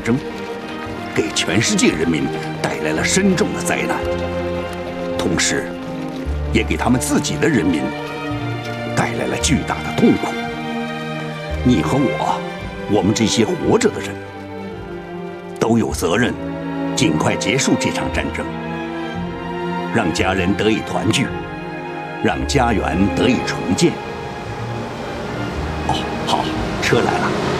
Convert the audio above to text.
争，给全世界人民带来了深重的灾难，同时，也给他们自己的人民带来了巨大的痛苦。你和我们这些活着的人，都有责任尽快结束这场战争，让家人得以团聚，让家园得以重建。哦，好，车来了。